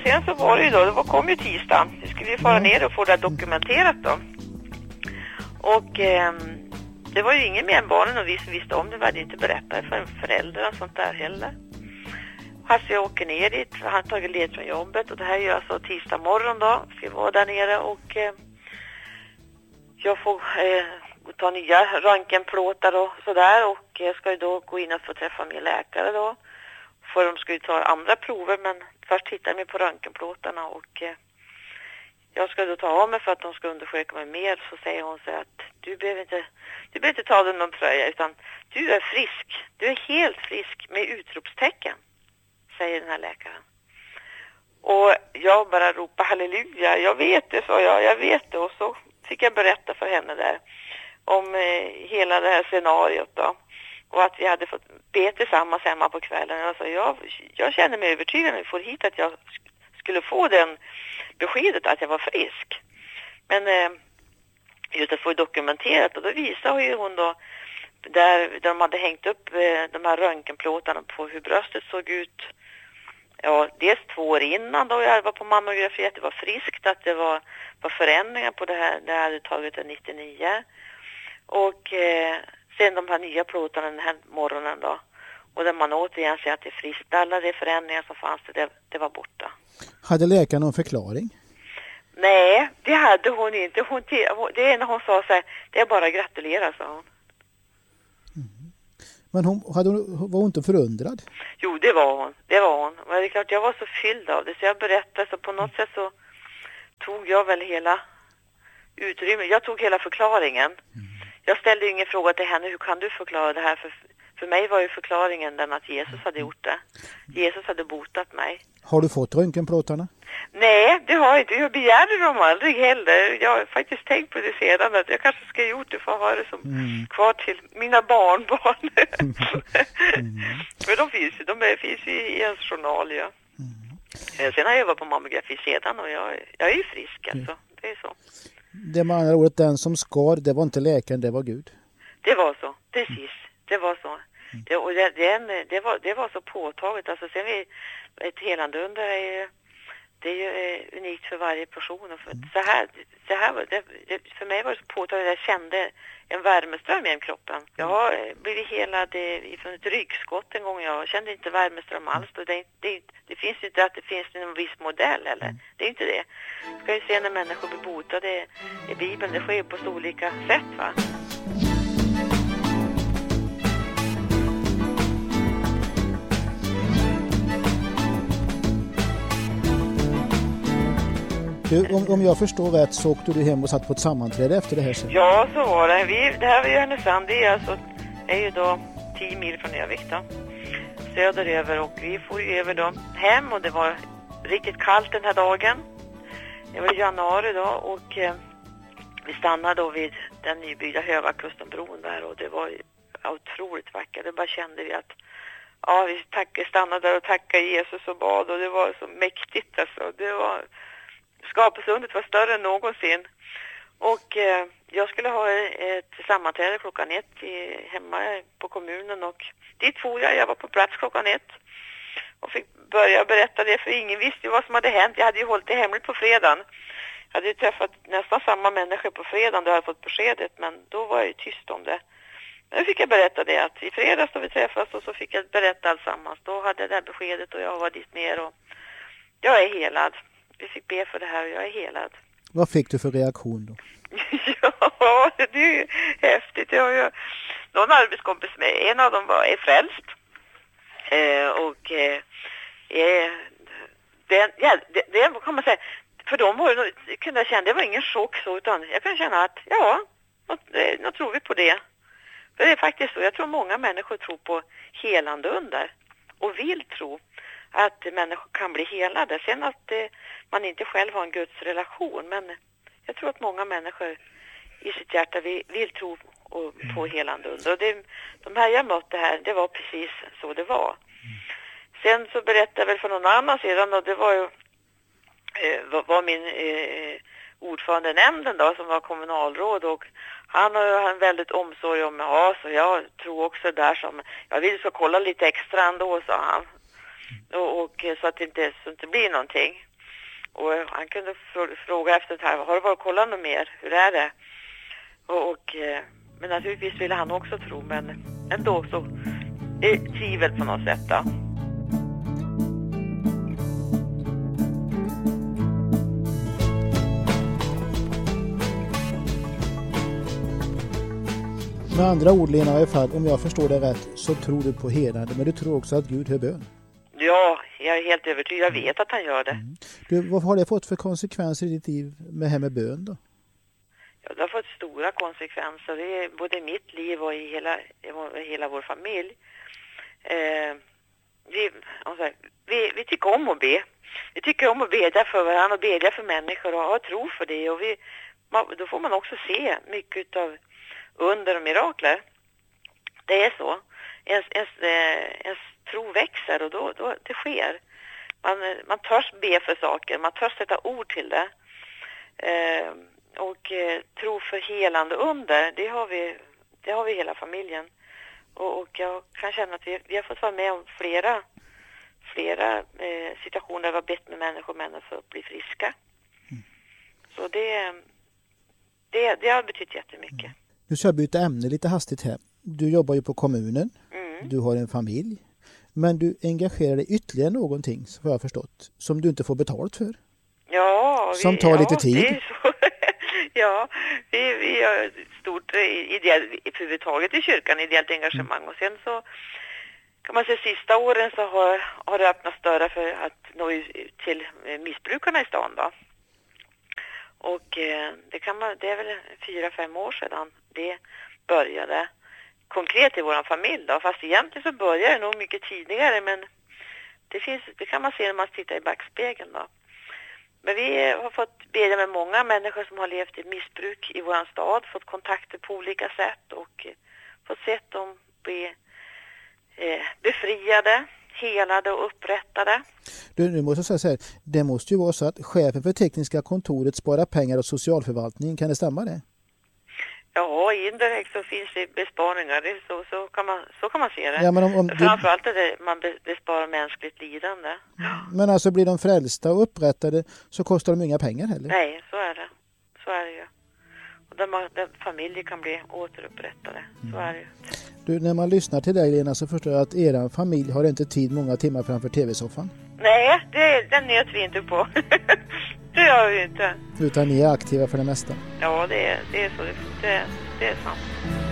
sen så var det ju då, kom ju tisdag. Vi skulle ju fara ner och få det dokumenterat då. Och det var ju ingen mer än barnen och vi som visste om det. Vi hade inte berättat för föräldrar och sånt där heller. Alltså jag åker ner dit, han har tagit led från jobbet och det här är ju alltså tisdag morgon då. Ska vara där nere och jag får ta nya röntgenplåtar och sådär och jag ska ju då gå in och få träffa min läkare då. För de ska ju ta andra prover men först tittar jag mig på röntgenplåtarna och jag ska då ta av mig för att de ska undersöka mig mer. Så säger hon så att du behöver inte ta dig någon tröja utan du är frisk. Du är helt frisk med utropstecken, säger den här läkaren. Och jag bara ropar halleluja. Jag vet det, sa jag vet det. Och så fick jag berätta för henne där om hela det här scenariot då. Och att vi hade fått be tillsammans hemma på kvällen. Alltså jag kände mig övertygad när vi får hit att jag skulle få den beskedet att jag var frisk. Men just att få dokumenterat och då visade ju hon då där de hade hängt upp de här röntgenplåtarna på hur bröstet såg ut. Ja, dels 2 år innan då jag var på mammografi att det var friskt, att det var förändringar på det här, det hade tagit 99. Och sen de här nya plåtarna den här morgonen då. Och där man återigen säger att det är friskt. Alla de förändringar som fanns det var borta. Hade läkaren någon förklaring? Nej, det hade hon inte. Det är när hon sa så här, det är bara att gratulera, sa hon. Men var hon inte förundrad? Jo, det var hon. Men det är klart, jag var så fylld av det så jag berättade så på något sätt så tog jag väl hela utrymmet. Jag tog hela förklaringen. Jag ställde ju ingen fråga till henne, hur kan du förklara det här? För mig var ju förklaringen den att Jesus hade gjort det. Jesus hade botat mig. Har du fått röntgenplåtarna? Nej, det har jag inte. Jag begärde dem aldrig heller. Jag har faktiskt tänkt på det sedan att jag kanske ska ha gjort det för att ha det som kvar till mina barnbarn. Men de finns ju i ens journal, ja. Sen har jag varit på mammografi sedan och jag är ju frisk alltså. Det är så. Det med andra ordet, den som skar, det var inte läkaren, det var Gud. Det var så, precis. Det var så. Det var så påtagligt. Alltså sen ett helande under det är ju unikt för varje person. Och så här var det, för mig var det så påtagligt. Jag kände en värmeström i kroppen. Jag har blivit helad från ett ryggskott en gång. Jag kände inte värmeström alls. Det finns ju inte att det finns en viss modell eller. Det är inte det. Du ska ju se när människor blir botade i Bibeln. Det sker på så olika sätt, va? Om jag förstår rätt så åkte du hem och satt på ett sammanträde efter det här sen. Ja, så var det. Det här var ju Härnösand. Det är ju då 10 mil från Övik då. Söderöver och vi får ju över då hem och det var riktigt kallt den här dagen. Det var i januari då och vi stannade då vid den nybyggda Högakustenbron där och det var otroligt vackert. Det bara kände vi att vi stannade där och tackade Jesus och bad och det var så mäktigt alltså. Det var skapelseundret var större än någonsin. Och jag skulle ha ett sammanträde 1:00 hemma på kommunen och dit for jag. Jag var på plats 1:00 och fick börja berätta det för ingen visste ju vad som hade hänt. Jag hade ju hållit det hemligt på fredagen. Jag hade ju träffat nästan samma människor på fredagen då jag hade fått beskedet men då var jag ju tyst om det. Men då fick jag berätta det att i fredags då vi träffas och så fick jag berätta allsammans. Då hade jag det här beskedet och jag var dit ner och jag är helad. Vi fick be för det här och jag är helad. Vad fick du för reaktion då? Ja, det är ju häftigt. Jag har ju någon arbetskompis med. En av dem är frälst. Det kan man säga. För dem var det, kunde jag känna, det var ingen chock så utan jag kunde känna att nu tror vi på det. För det är faktiskt så. Jag tror många människor tror på helande under och vill tro att människor kan bli helade. Sen att man inte själv har en Guds relation. Men jag tror att många människor i sitt hjärta vill tro på helande under. Och de här jag mötte här, det var precis så det var. Sen så berättade jag väl för någon annan sedan och det var ju var min ordförande i nämnden då som var kommunalråd och han har en väldigt omsorg om mig. Så jag tror också där som jag vill så kolla lite extra ändå, sa han. Och så att det inte blir någonting. Och han kunde fråga efter det här, har du varit och kollat något mer? Hur är det? Men naturligtvis ville han också tro, men ändå så tvivel på något sätt då. Med andra ord, Lena, i alla fall, om jag förstår det rätt, så tror du på helande, men du tror också att Gud hör bön. Ja, jag är helt övertygad. Jag vet att han gör det. Du, vad har det fått för konsekvenser i ditt liv med här med bön då? Ja, det har fått stora konsekvenser. Det är både i mitt liv och i hela vår familj. Vi tycker om att be. Vi tycker om att bedja för varandra och bedja för människor och ha tro för det. Och då får man också se mycket av under och mirakler. Det är så. Ens tro växer och då det sker. Man törs be för saker, man törs sätta ord till det. Tro för helande under, det har vi hela familjen. Och jag kan känna att vi har fått vara med om flera situationer där vi har bett med människor för att bli friska. Så det har betytt jättemycket. Nu ska jag byta ämne lite hastigt här. Du jobbar ju på kommunen, du har en familj, men du engagerar dig ytterligare någonting, så har jag förstått, som du inte får betalt för. Ja, som tar lite tid. Det är så. Ja, vi har ett stort ideellt, överhuvudtaget i kyrkan, ideellt engagemang. Och sen så kan man säga sista åren så har det öppnats dörrar för att nå ut till missbrukarna i stan då. Och det är väl 4-5 år sedan det började konkret i våran familj då. Fast egentligen så började det nog mycket tidigare, men det kan man se när man tittar i backspegeln då. Men vi har fått bedja med många människor som har levt i missbruk i våran stad, fått kontakter på olika sätt och fått sett dem bli befriade, helade och upprättade. Nu måste jag säga så här, det måste ju vara så att chefen för tekniska kontoret sparar pengar åt socialförvaltningen, kan det stämma det? Ja, indirekt så finns det besparingar, så kan man se det. Ja, men framförallt är det man besparar mänskligt lidande. Men alltså blir de frälsta och upprättade så kostar de inga pengar heller? Nej, så är det ju. Och där familjer kan bli återupprättade, så är det ju. Du, när man lyssnar till dig, Lena, så förstår jag att er familj har inte tid många timmar framför tv-soffan. Nej, den nöt vi inte på. Det gör vi inte. Utan ni är aktiva för det mesta. Ja, det är så. Det är sant.